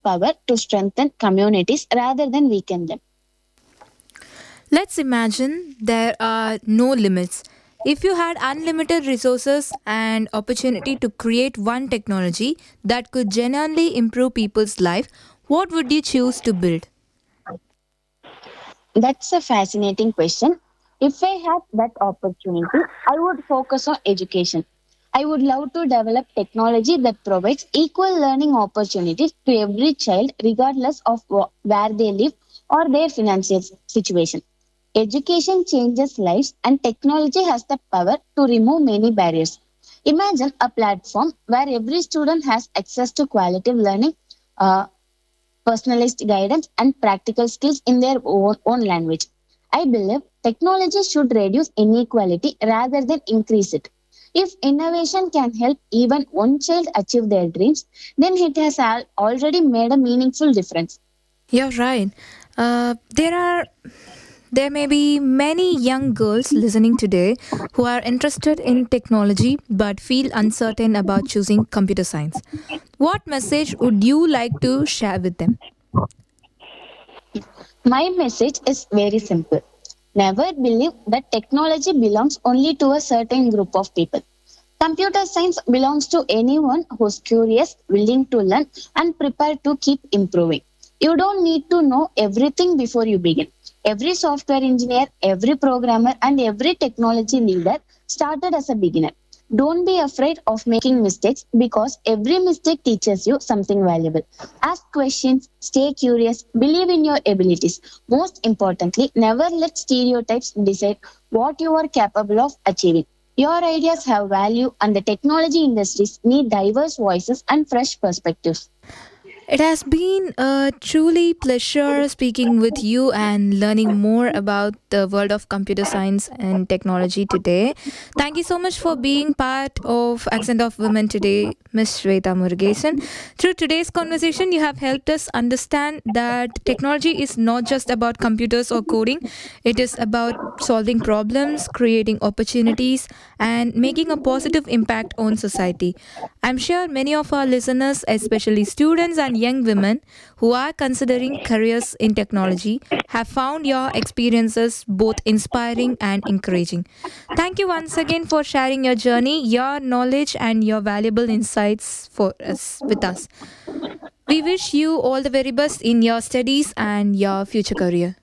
power to strengthen communities rather than weaken them. Let's imagine there are no limits. If you had unlimited resources and opportunity to create one technology that could genuinely improve people's life, what would you choose to build? That's a fascinating question. If I had that opportunity, I would focus on education. I would love to develop technology that provides equal learning opportunities to every child, regardless of where they live or their financial situation. Education changes lives, and technology has the power to remove many barriers. Imagine a platform where every student has access to quality learning, uh, personalized guidance, and practical skills in their own language. I believe technology should reduce inequality rather than increase it. If innovation can help even one child achieve their dreams, then it has already made a meaningful difference. You're right. There may be many young girls listening today who are interested in technology but feel uncertain about choosing computer science. What message would you like to share with them? My message is very simple. Never believe that technology belongs only to a certain group of people. Computer science belongs to anyone who's curious, willing to learn, and prepared to keep improving. You don't need to know everything before you begin. Every software engineer, every programmer, and every technology leader started as a beginner. Don't be afraid of making mistakes because every mistake teaches you something valuable. Ask questions, stay curious, believe in your abilities. Most importantly, never let stereotypes decide what you are capable of achieving. Your ideas have value, and the technology industries need diverse voices and fresh perspectives. It has been a truly pleasure speaking with you and learning more about the world of computer science and technology today. Thank you so much for being part of Accent of Women today, Ms. Shweta Murugesan. Through today's conversation, you have helped us understand that technology is not just about computers or coding, it is about solving problems, creating opportunities, and making a positive impact on society. I'm sure many of our listeners, especially students and young women who are considering careers in technology, have found your experiences both inspiring and encouraging. Thank you once again for sharing your journey, your knowledge, and your valuable insights for us with us. We wish you all the very best in your studies and your future career.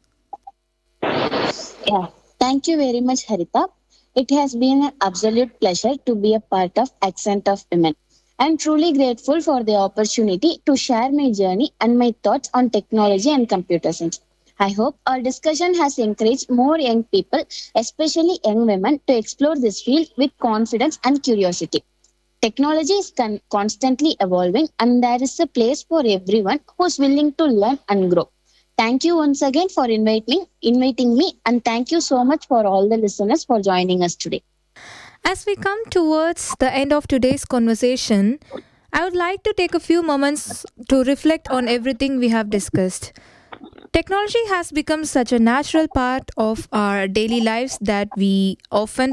Yeah. Thank you very much, Harita. It has been an absolute pleasure to be a part of Accent of Women. I'm truly grateful for the opportunity to share my journey and my thoughts on technology and computer science. I hope our discussion has encouraged more young people, especially young women, to explore this field with confidence and curiosity. Technology is constantly evolving, and there is a place for everyone who's willing to learn and grow. Thank you once again for inviting me, and thank you so much for all the listeners for joining us today. As we come towards the end of today's conversation, I would like to take a few moments to reflect on everything we have discussed. Technology has become such a natural part of our daily lives that we often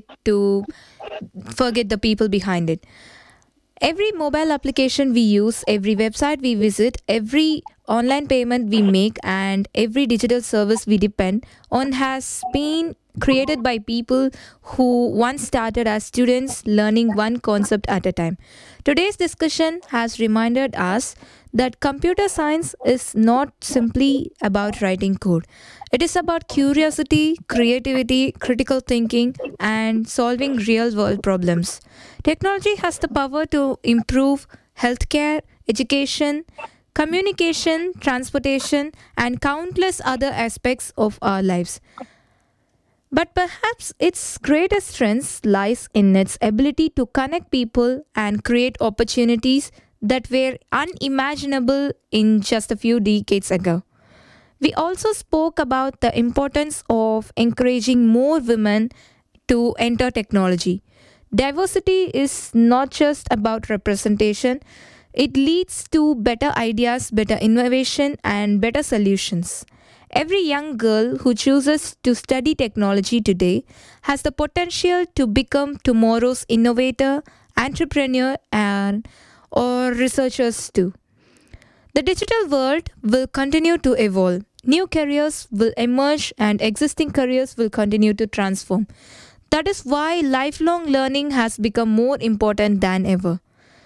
forget the people behind it. Every mobile application we use, every website we visit, every online payment we make, and every digital service we depend on has been created by people who once started as students learning one concept at a time. Today's discussion has reminded us that computer science is not simply about writing code. It is about curiosity, creativity, critical thinking, and solving real world problems. Technology has the power to improve healthcare, education, communication, transportation, and countless other aspects of our lives. But perhaps its greatest strength lies in its ability to connect people and create opportunities that were unimaginable in just a few decades ago. We also spoke about the importance of encouraging more women to enter technology. Diversity is not just about representation, it leads to better ideas, better innovation, and better solutions. Every young girl who chooses to study technology today has the potential to become tomorrow's innovator, entrepreneur, and or researchers too. The digital world will continue to evolve. New careers will emerge and existing careers will continue to transform. That is why lifelong learning has become more important than ever.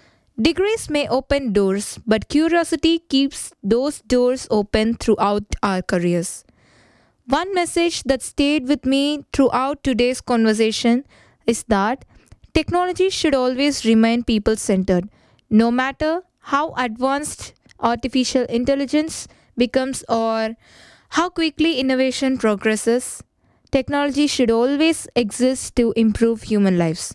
Degrees may open doors, but curiosity keeps those doors open throughout our careers. One message that stayed with me throughout today's conversation is that technology should always remain people centered. No matter how advanced artificial intelligence becomes or how quickly innovation progresses, technology should always exist to improve human lives.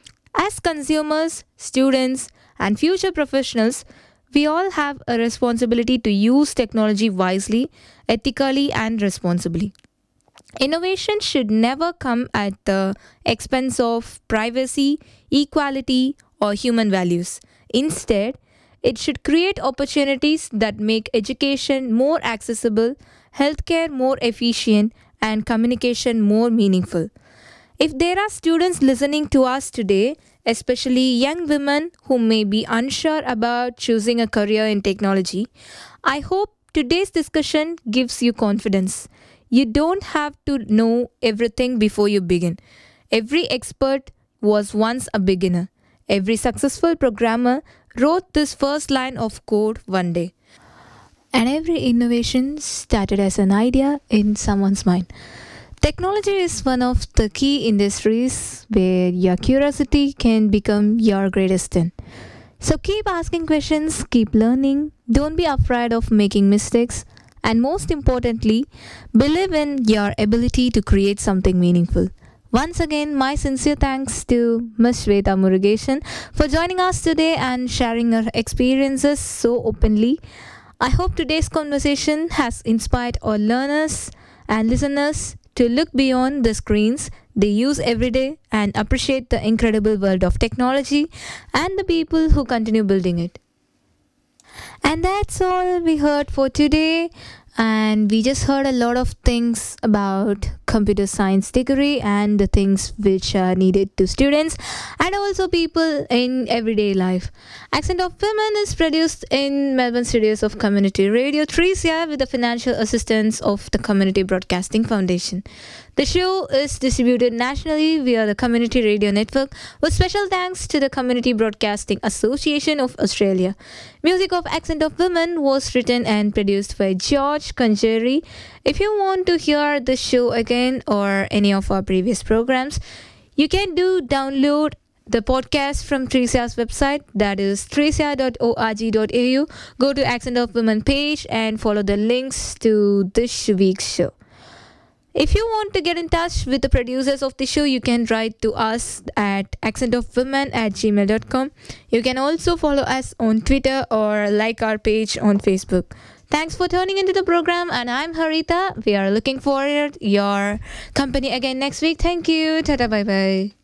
As consumers, students, and future professionals, we all have a responsibility to use technology wisely, ethically, and responsibly. Innovation should never come at the expense of privacy, equality, or human values. Instead, it should create opportunities that make education more accessible, healthcare more efficient, and communication more meaningful. If there are students listening to us today, especially young women who may be unsure about choosing a career in technology, I hope today's discussion gives you confidence. You don't have to know everything before you begin. Every expert was once a beginner. Every successful programmer wrote this first line of code one day. And every innovation started as an idea in someone's mind. Technology is one of the key industries where your curiosity can become your greatest strength. So keep asking questions, keep learning, don't be afraid of making mistakes, and most importantly, believe in your ability to create something meaningful. Once again, my sincere thanks to Ms. Shweta Murugesan for joining us today and sharing her experiences so openly. I hope today's conversation has inspired our learners and listeners to look beyond the screens they use every day and appreciate the incredible world of technology and the people who continue building it. And that's all we heard for today. And we just heard a lot of things about computer science degree and the things which are needed to students and also people in everyday life. Accent of Women is produced in Melbourne studios of Community Radio 3CR with the financial assistance of the Community Broadcasting Foundation. The show is distributed nationally via the Community Radio Network with special thanks to the Community Broadcasting Association of Australia. Music of Accent of Women was written and produced by George Conjeri. If you want to hear the show again or any of our previous programs, you can download the podcast from Tricia's website, that is tricia.org.au. Go to Accent of Women page and follow the links to this week's show. If you want to get in touch with the producers of the show, you can write to us at accentofwomen@gmail.com. You can also follow us on Twitter or like our page on Facebook. Thanks for tuning into the program, and I'm Harita. We are looking forward your company again next week. Thank you. Tata, bye bye.